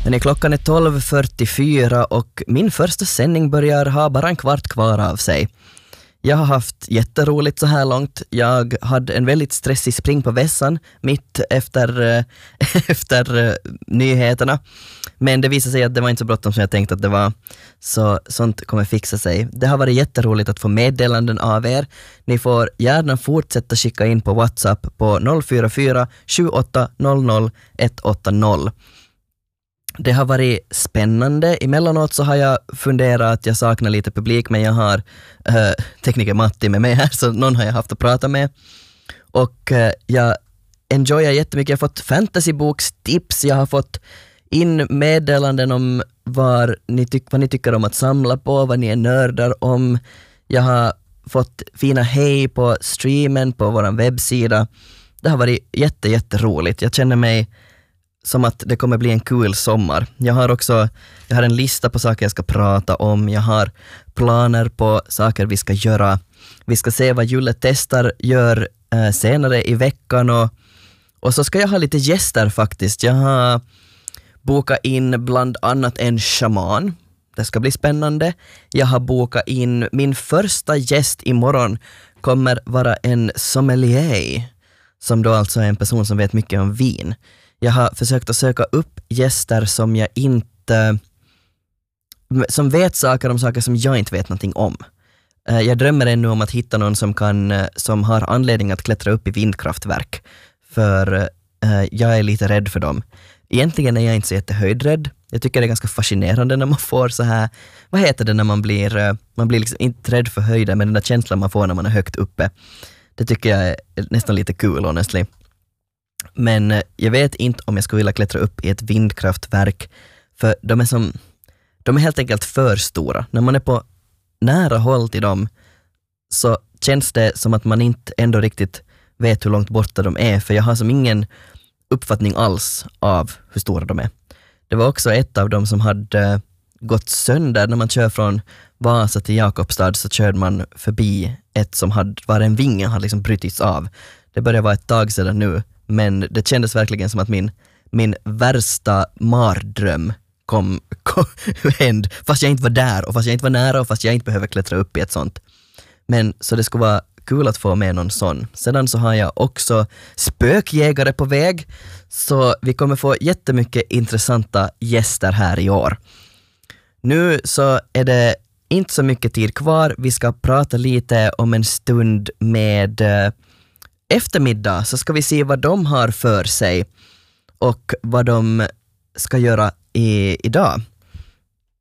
Klockan är 12:44 och min första sändning börjar ha bara en kvart kvar av sig. Jag har haft jätteroligt så här långt. Jag hade en väldigt stressig spring på vässan mitt efter nyheterna. Men det visade sig att det var inte så bråttom som jag tänkte att det var. Så sånt kommer fixa sig. Det har varit jätteroligt att få meddelanden av er. Ni får gärna fortsätta skicka in på WhatsApp på 044 78 00 180. Det har varit spännande. Emellanåt så har jag funderat att jag saknar lite publik, men jag har tekniker Matti med mig här, så någon har jag haft att prata med. Och jag enjoyar jättemycket. Jag har fått fantasybokstips, jag har fått in meddelanden om vad ni tycker om att samla på, vad ni är nördar om. Jag har fått fina hej på streamen på vår webbsida. Det har varit jätteroligt. Jag känner mig som att det kommer bli en kul sommar. Jag har en lista på saker jag ska prata om. Jag har planer på saker vi ska göra. Vi ska se vad Julle testar gör senare i veckan. Och så ska jag ha lite gäster faktiskt. Jag har bokat in bland annat en shaman. Det ska bli spännande. Jag har bokat in min första gäst imorgon. Kommer vara en sommelier. Som då alltså är en person som vet mycket om vin. Jag har försökt att söka upp gäster som vet saker om saker som jag inte vet någonting om. Jag drömmer ännu om att hitta någon som har anledning att klättra upp i vindkraftverk. För jag är lite rädd för dem. Egentligen är jag inte så jättehöjdrädd. Jag tycker det är ganska fascinerande när man får så här, vad heter det när man blir liksom inte rädd för höjden, men den där känslan man får när man är högt uppe. Det tycker jag är nästan lite kul, honestly. Men jag vet inte om jag skulle vilja klättra upp i ett vindkraftverk, för de är helt enkelt för stora. När man är på nära håll till dem så känns det som att man inte ändå riktigt vet hur långt borta de är, för jag har som ingen uppfattning alls av hur stora de är. Det var också ett av dem som hade gått sönder. När man kör från Vasa till Jakobstad så körde man förbi ett som var en vinge hade liksom brutits av. Det börjar vara ett tag sedan nu, men det kändes verkligen som att min värsta mardröm hände, fast jag inte var där och fast jag inte var nära och fast jag inte behöver klättra upp i ett sånt. Men så det skulle vara kul att få med någon sån. Sedan så har jag också spökjägare på väg, så vi kommer få jättemycket intressanta gäster här i år. Nu så är det inte så mycket tid kvar. Vi ska prata lite om en stund med eftermiddag, så ska vi se vad de har för sig och vad de ska göra idag.